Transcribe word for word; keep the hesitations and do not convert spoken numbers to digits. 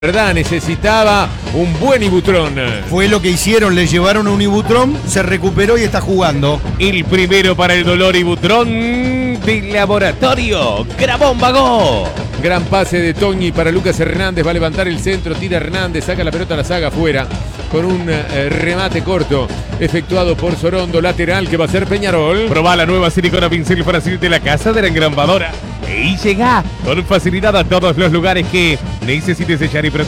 verdad, necesitaba un buen Ibutrón. Fue lo que hicieron, le llevaron un Ibutrón, se recuperó y está jugando. El primero para el dolor Ibutrón del laboratorio Grabón Vagó. Gran pase de Toñi para Lucas Hernández, va a levantar el centro, tira Hernández, saca la pelota a la saga afuera, con un eh, remate corto efectuado por Sorondo, lateral que va a ser Peñarol. Probá la nueva silicona pincel fácil de la casa de la engrambadora y llega con facilidad a todos los lugares que necesites sellar y proteger.